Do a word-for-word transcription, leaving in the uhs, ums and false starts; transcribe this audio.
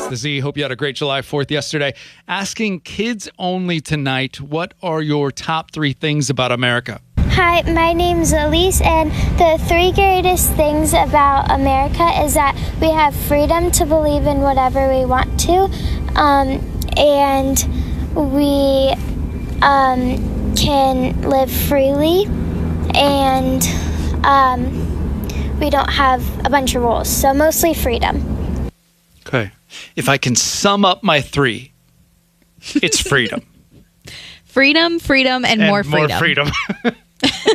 It's the Z. Hope you had a great July fourth yesterday. Asking kids only tonight, what are your top three things about America? Hi, my name's Elise, and the three greatest things about America is that we have freedom to believe in whatever we want to, um, and we um, can live freely, and um, we don't have a bunch of rules, so mostly freedom. Okay. If I can sum up my three, it's freedom. Freedom, freedom, and, and more freedom. More freedom.